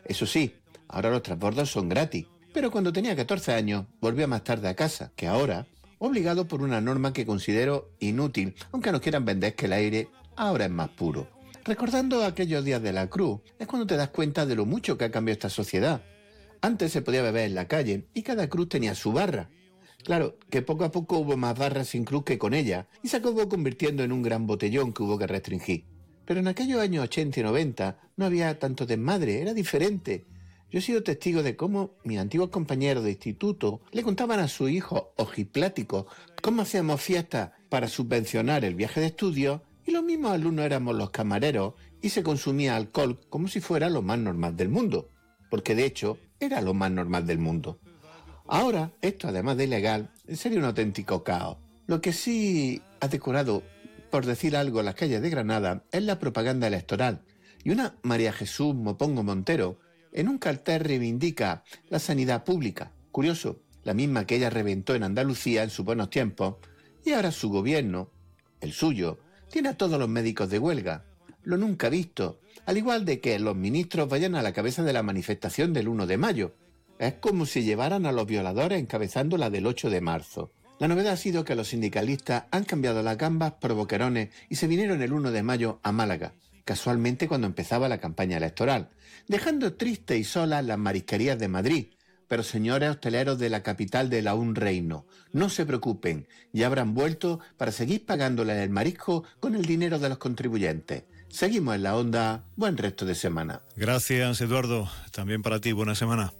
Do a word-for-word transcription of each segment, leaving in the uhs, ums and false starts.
Eso sí, ahora los transbordos son gratis, pero cuando tenía catorce años volvía más tarde a casa, que ahora, obligado por una norma que considero inútil, aunque nos quieran vender que el aire ahora es más puro. Recordando aquellos días de la cruz, es cuando te das cuenta de lo mucho que ha cambiado esta sociedad. Antes se podía beber en la calle y cada cruz tenía su barra. Claro, que poco a poco hubo más barras sin cruz que con ella, y se acabó convirtiendo en un gran botellón que hubo que restringir. Pero en aquellos años ochenta y noventa no había tanto desmadre, era diferente. Yo he sido testigo de cómo mis antiguos compañeros de instituto le contaban a sus hijos ojipláticos cómo hacíamos fiestas para subvencionar el viaje de estudio, y los mismos alumnos éramos los camareros y se consumía alcohol como si fuera lo más normal del mundo, porque de hecho era lo más normal del mundo. Ahora, esto además de ilegal, sería un auténtico caos. Lo que sí ha decorado, por decir algo, las calles de Granada es la propaganda electoral, y una María Jesús Mopongo Montero en un cartel reivindica la sanidad pública. Curioso, la misma que ella reventó en Andalucía en sus buenos tiempos, y ahora su gobierno, el suyo, tiene a todos los médicos de huelga. Lo nunca visto, al igual de que los ministros vayan a la cabeza de la manifestación del uno de mayo. Es como si llevaran a los violadores encabezando la del ocho de marzo. La novedad ha sido que los sindicalistas han cambiado las gambas por boquerones y se vinieron el uno de mayo a Málaga, casualmente cuando empezaba la campaña electoral, dejando tristes y solas las marisquerías de Madrid. Pero señores hosteleros de la capital de la un reino, no se preocupen, ya habrán vuelto para seguir pagándole el marisco con el dinero de los contribuyentes. Seguimos en la onda, buen resto de semana. Gracias, Eduardo, también para ti, buena semana.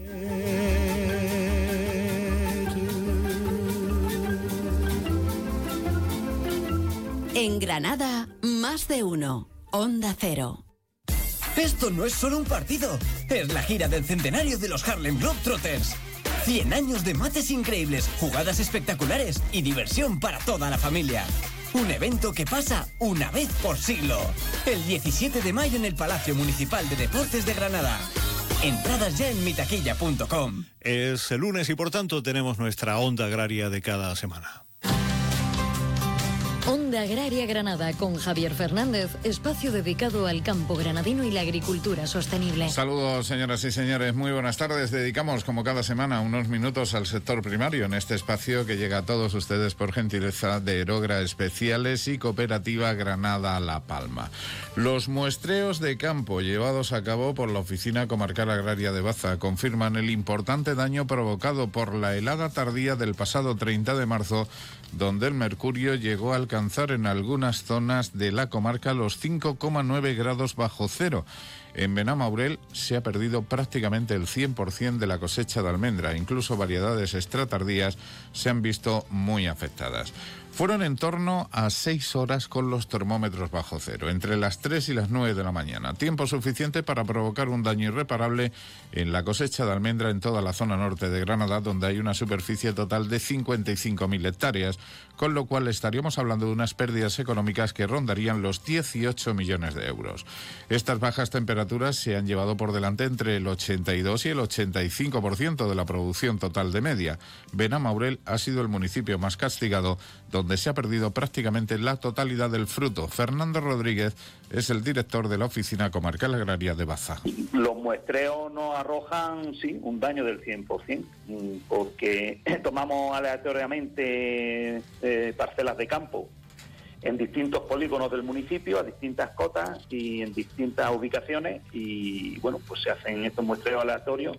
En Granada, más de uno. Onda Cero. Esto no es solo un partido, es la gira del centenario de los Harlem Globetrotters. cien años de mates increíbles, jugadas espectaculares y diversión para toda la familia. Un evento que pasa una vez por siglo. El diecisiete de mayo en el Palacio Municipal de Deportes de Granada. Entradas ya en mitaquilla punto com. Es el lunes y por tanto tenemos nuestra onda agraria de cada semana. Onda Agraria Granada con Javier Fernández, espacio dedicado al campo granadino y la agricultura sostenible. Saludos, señoras y señores, muy buenas tardes. Dedicamos, como cada semana, unos minutos al sector primario en este espacio que llega a todos ustedes por gentileza de Erogra Especiales y Cooperativa Granada La Palma. Los muestreos de campo llevados a cabo por la Oficina Comarcal Agraria de Baza confirman el importante daño provocado por la helada tardía del pasado treinta de marzo, donde el mercurio llegó a alcanzar en algunas zonas de la comarca los cinco coma nueve grados bajo cero. En Benamaurel se ha perdido prácticamente el cien por ciento de la cosecha de almendra, incluso variedades extratardías se han visto muy afectadas. Fueron en torno a seis horas con los termómetros bajo cero, entre las tres y las nueve de la mañana. Tiempo suficiente para provocar un daño irreparable en la cosecha de almendra en toda la zona norte de Granada, donde hay una superficie total de cincuenta y cinco mil hectáreas, con lo cual estaríamos hablando de unas pérdidas económicas que rondarían los dieciocho millones de euros. Estas bajas temperaturas se han llevado por delante entre el ochenta y dos y el ochenta y cinco por ciento de la producción total de media. Benamaurel ha sido el municipio más castigado, donde donde se ha perdido prácticamente la totalidad del fruto. Fernando Rodríguez es el director de la Oficina Comarcal Agraria de Baza. Los muestreos nos arrojan, sí, un daño del cien por ciento, porque tomamos aleatoriamente eh, parcelas de campo en distintos polígonos del municipio, a distintas cotas y en distintas ubicaciones, y bueno, pues se hacen estos muestreos aleatorios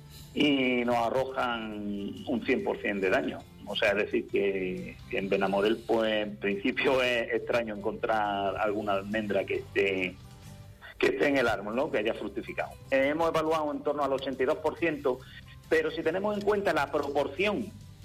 y nos arrojan un cien por ciento de daño. O sea, es decir, que, que en Benamorel, pues en principio es extraño encontrar alguna almendra que esté que esté en el árbol, ¿no?, que haya fructificado. Eh, hemos evaluado en torno al ochenta y dos por ciento, pero si tenemos en cuenta la proporción,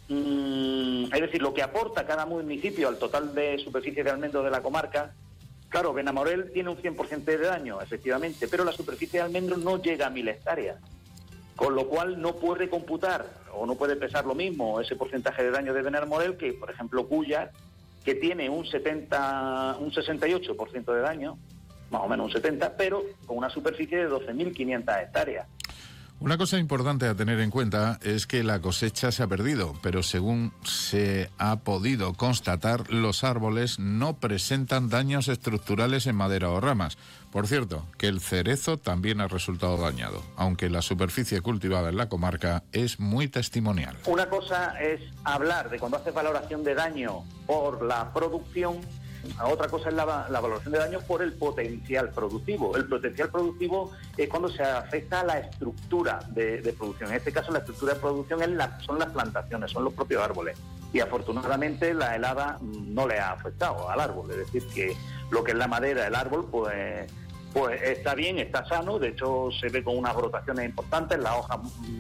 mmm, es decir, lo que aporta cada municipio al total de superficie de almendro de la comarca, claro, Benamorel tiene un cien por ciento de daño, efectivamente, pero la superficie de almendro no llega a mil hectáreas. Con lo cual no puede computar o no puede pesar lo mismo ese porcentaje de daño de Benamorel que, por ejemplo, Cuya, que tiene un setenta, un sesenta y ocho por ciento de daño, más o menos un setenta por ciento, pero con una superficie de doce mil quinientas hectáreas. Una cosa importante a tener en cuenta es que la cosecha se ha perdido, pero según se ha podido constatar, los árboles no presentan daños estructurales en madera o ramas. Por cierto, que el cerezo también ha resultado dañado, aunque la superficie cultivada en la comarca es muy testimonial. Una cosa es hablar de cuando haces valoración de daño por la producción. Otra cosa es la, la valoración de daño por el potencial productivo. El potencial productivo es cuando se afecta a la estructura de, de producción. En este caso, la estructura de producción es la, son las plantaciones, son los propios árboles. Y afortunadamente la helada no le ha afectado al árbol. Es decir, que lo que es la madera, el árbol, pues, pues está bien, está sano. De hecho, se ve con unas brotaciones importantes. La hoja,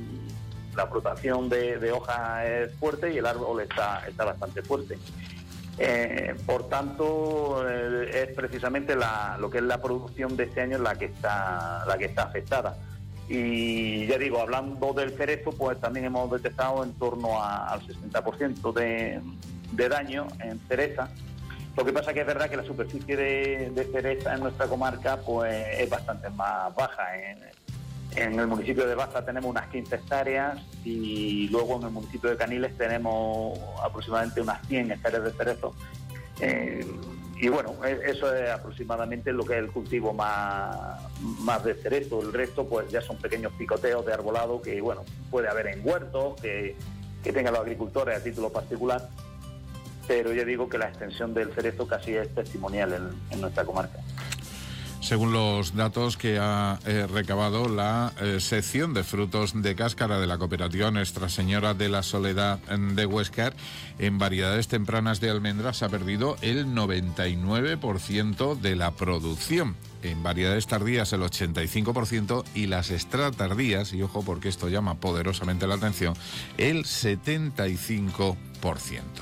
la brotación de, de hoja es fuerte y el árbol está, está bastante fuerte. Eh, por tanto, eh, es precisamente la, lo que es la producción de este año la que está la que está afectada. Y ya digo, hablando del cerezo, pues también hemos detectado en torno a, al sesenta por ciento de, de daño en cereza. Lo que pasa que es verdad que la superficie de, de cereza en nuestra comarca pues es bastante más baja. En, En el municipio de Baza tenemos unas quince hectáreas y luego en el municipio de Caniles tenemos aproximadamente unas cien hectáreas de cerezo. Eh, y bueno, eso es aproximadamente lo que es el cultivo más, más de cerezo. El resto pues ya son pequeños picoteos de arbolado que bueno puede haber en huertos, que, que tengan los agricultores a título particular. Pero ya digo que la extensión del cerezo casi es testimonial en, en nuestra comarca. Según los datos que ha eh, recabado la eh, sección de frutos de cáscara de la cooperativa Nuestra Señora de la Soledad de Huéscar, en variedades tempranas de almendras se ha perdido el noventa y nueve por ciento de la producción. En variedades tardías el ochenta y cinco por ciento y las extra tardías, y ojo porque esto llama poderosamente la atención, el setenta y cinco por ciento.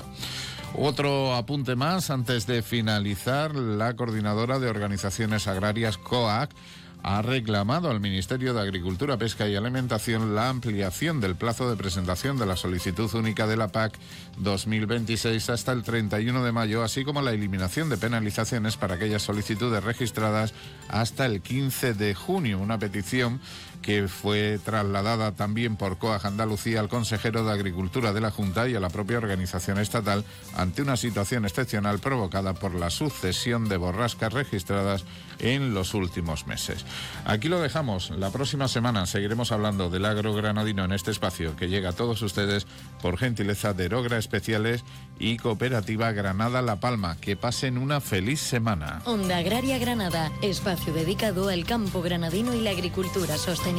Otro apunte más antes de finalizar. La coordinadora de organizaciones agrarias COAG ha reclamado al Ministerio de Agricultura, Pesca y Alimentación la ampliación del plazo de presentación de la solicitud única de la P A C dos mil veintiséis hasta el treinta y uno de mayo, así como la eliminación de penalizaciones para aquellas solicitudes registradas hasta el quince de junio. Una petición que fue trasladada también por COAG Andalucía al consejero de Agricultura de la Junta y a la propia organización estatal ante una situación excepcional provocada por la sucesión de borrascas registradas en los últimos meses. Aquí lo dejamos. La próxima semana seguiremos hablando del agro granadino en este espacio que llega a todos ustedes por gentileza de Erogra Especiales y Cooperativa Granada La Palma. Que pasen una feliz semana. Onda Agraria Granada, espacio dedicado al campo granadino y la agricultura sostenible.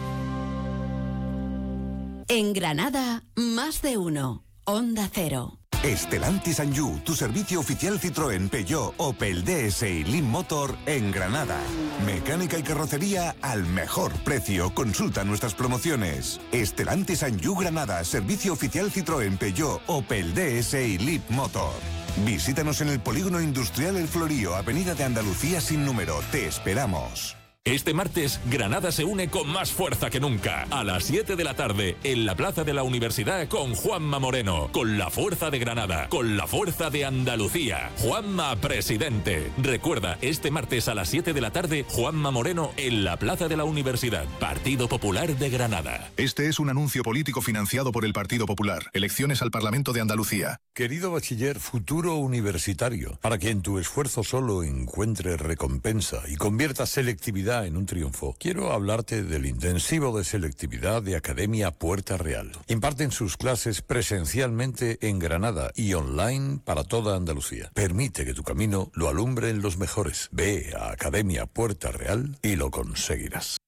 En Granada, más de uno. Onda Cero. Stellantis and You, tu servicio oficial Citroën, Peugeot, Opel, D S y Lean Motor en Granada. Mecánica y carrocería al mejor precio. Consulta nuestras promociones. Stellantis and You Granada, servicio oficial Citroën, Peugeot, Opel, D S y Lean Motor. Visítanos en el Polígono Industrial El Florío, Avenida de Andalucía sin número. Te esperamos. Este martes, Granada se une con más fuerza que nunca. A las siete de la tarde, en la Plaza de la Universidad con Juanma Moreno. Con la fuerza de Granada, con la fuerza de Andalucía. Juanma Presidente. Recuerda, este martes a las siete de la tarde, Juanma Moreno en la Plaza de la Universidad. Partido Popular de Granada. Este es un anuncio político financiado por el Partido Popular. Elecciones al Parlamento de Andalucía. Querido bachiller, futuro universitario, para que en tu esfuerzo solo encuentres recompensa y conviertas selectividad en un triunfo, quiero hablarte del intensivo de selectividad de Academia Puerta Real. Imparten sus clases presencialmente en Granada y online para toda Andalucía. Permite que tu camino lo alumbren los mejores. Ve a Academia Puerta Real y lo conseguirás.